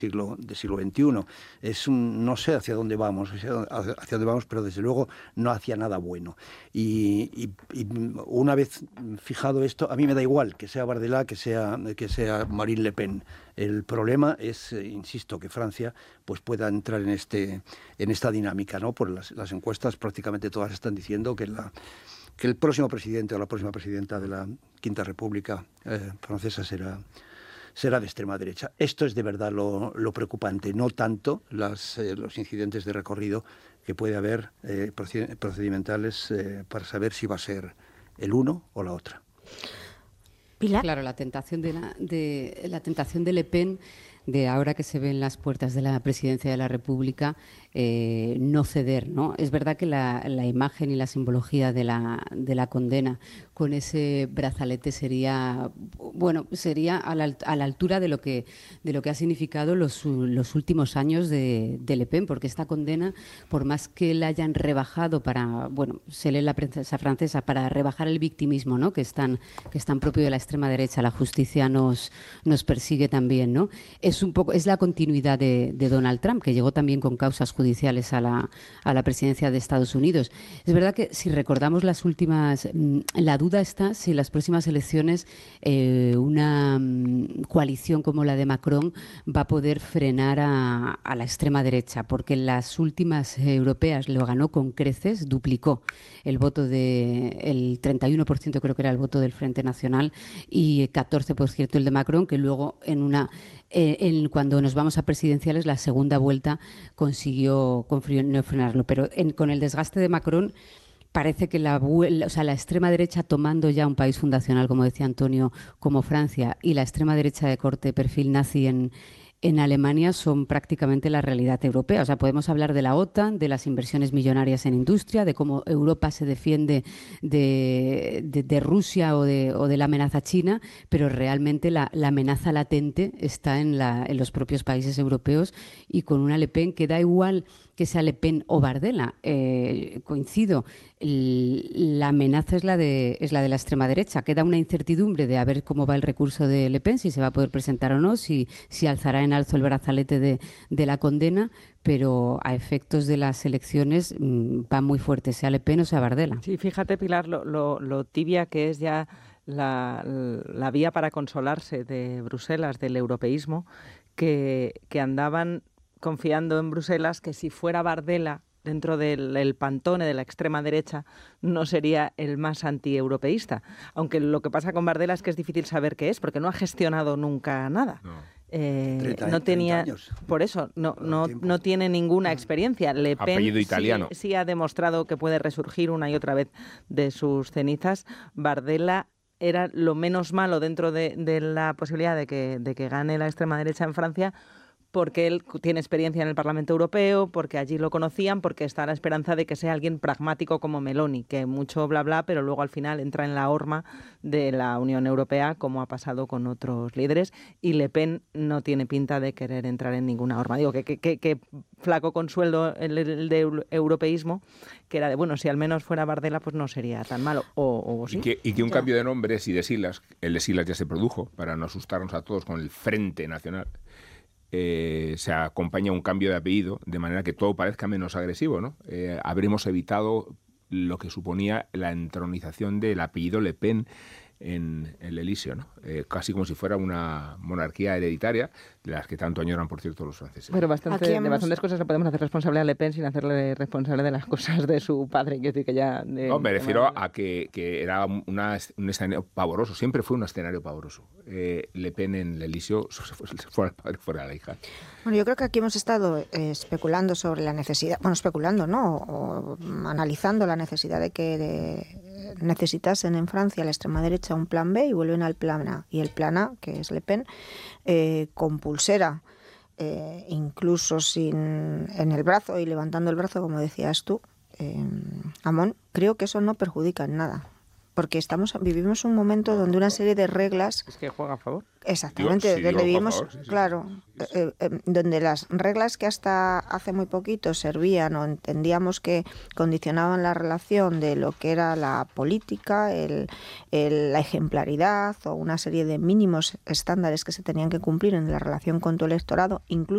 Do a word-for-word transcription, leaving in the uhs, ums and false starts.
siglo, del siglo veintiuno. Es un, no sé hacia dónde vamos, hacia, hacia dónde vamos, pero desde luego no hacia nada bueno. Y, y, y una vez fijado esto, a mí me da igual que sea Bardella, que sea, que sea Marine Le Pen. El problema es, eh, insisto, que Francia pues pueda entrar en este, en esta dinámica, ¿no? Por las, las encuestas prácticamente todas están diciendo que la que el próximo presidente o la próxima presidenta de la Quinta República eh, francesa será será de extrema derecha. Esto es de verdad lo, lo preocupante, no tanto las, eh, los incidentes de recorrido que puede haber eh, procedimentales eh, para saber si va a ser el uno o la otra. ¿Pilar? Claro, la tentación de, la, de la tentación de Le Pen, de ahora que se ven las puertas de la presidencia de la República, eh, no ceder, ¿no? Es verdad que la, la imagen y la simbología de la, de la condena con ese brazalete sería, bueno, sería a la, a la altura de lo que de lo que ha significado los, los últimos años de, de Le Pen, porque esta condena, por más que la hayan rebajado para, bueno, se lee en la prensa francesa, para rebajar el victimismo, ¿no? Que es tan, que es tan propio de la extrema derecha, la justicia nos, nos persigue también, ¿no? Es un poco, es la continuidad de, de Donald Trump, que llegó también con causas judiciales a la, a la presidencia de Estados Unidos. Es verdad que si recordamos las últimas, la duda está si en las próximas elecciones eh, una um, coalición como la de Macron va a poder frenar a, a la extrema derecha, porque en las últimas eh, europeas lo ganó con creces, duplicó el voto de, el treinta y uno por ciento creo que era el voto del Frente Nacional y catorce por ciento el de Macron, que luego en una Eh, en, cuando nos vamos a presidenciales, la segunda vuelta consiguió, consiguió no frenarlo. Pero en, con el desgaste de Macron, parece que la, o sea, la extrema derecha, tomando ya un país fundacional, como decía Antonio, como Francia, y la extrema derecha de corte perfil nazi en, en Alemania, son prácticamente la realidad europea. O sea, podemos hablar de la OTAN, de las inversiones millonarias en industria, de cómo Europa se defiende de, de, de Rusia o de, o de la amenaza china, pero realmente la, la amenaza latente está en, la, en los propios países europeos, y con una Le Pen que da igual que sea Le Pen o Bardella, eh, coincido, el, la amenaza es la, de, es la de la extrema derecha. Queda una incertidumbre de a ver cómo va el recurso de Le Pen, si se va a poder presentar o no, si, si alzará en alzo el brazalete de, de la condena, pero a efectos de las elecciones mmm, va muy fuerte, sea Le Pen o sea Bardella. Sí, fíjate, Pilar, lo, lo, lo tibia que es ya la, la vía para consolarse de Bruselas, del europeísmo, que, que andaban confiando en Bruselas que si fuera Bardella dentro del el pantone de la extrema derecha no sería el más antieuropeísta. Aunque lo que pasa con Bardella es que es difícil saber qué es, porque no ha gestionado nunca nada. No. Eh, treinta, no tenía, por eso no no no tiene ninguna experiencia. Le Pen apellido italiano. Sí, sí ha demostrado que puede resurgir una y otra vez de sus cenizas. Bardella era lo menos malo dentro de, de la posibilidad de que de que gane la extrema derecha en Francia, porque él tiene experiencia en el Parlamento Europeo, porque allí lo conocían, porque está a la esperanza de que sea alguien pragmático como Meloni, que mucho bla bla, pero luego al final entra en la horma de la Unión Europea, como ha pasado con otros líderes, y Le Pen no tiene pinta de querer entrar en ninguna horma. Digo, que, que, que, que flaco consuelo el, el de europeísmo, que era de, bueno, si al menos fuera Bardella, pues no sería tan malo. O, o sí. Y que, y que un ya. cambio de nombres y de siglas, el de siglas ya se produjo, para no asustarnos a todos con el Frente Nacional, Eh, se acompaña un cambio de apellido, de manera que todo parezca menos agresivo, ¿no? Eh, habremos evitado lo que suponía la entronización del apellido Le Pen en el Elíseo, ¿no? Eh, casi como si fuera una monarquía hereditaria, de las que tanto añoran, por cierto, los franceses. Pero bastante, hemos... de bastantes cosas le podemos hacer responsable a Le Pen sin hacerle responsable de las cosas de su padre. Quiero decir que ya... De, no, me refiero de... a que, que era una, un escenario pavoroso, siempre fue un escenario pavoroso. Eh, Le Pen en el Elíseo, fuera el padre, fuera la hija. Bueno, yo creo que aquí hemos estado eh, especulando sobre la necesidad, bueno, especulando, ¿no? O, o analizando la necesidad de que de, necesitasen en Francia la extrema derecha un plan B y vuelven al plan A. Y el plan A, que es Le Pen, eh, con pulsera, eh, incluso sin en el brazo y levantando el brazo, como decías tú, eh, Amón, creo que eso no perjudica en nada. Porque estamos vivimos un momento donde una serie de reglas... Es que juega a favor. Exactamente, Digo, sí, donde vivimos, favor, sí, sí, claro, sí, sí. Eh, eh, donde las reglas que hasta hace muy poquito servían o entendíamos que condicionaban la relación de lo que era la política, el, el, la ejemplaridad o una serie de mínimos estándares que se tenían que cumplir en la relación con tu electorado, incluso